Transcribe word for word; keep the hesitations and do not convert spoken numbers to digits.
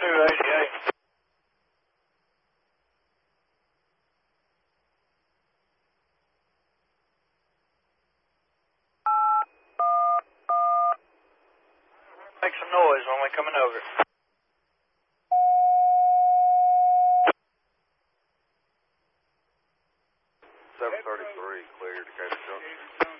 two eighty-eight. Make some noise when we're coming over. seven thirty-three, clear Decatur Junction.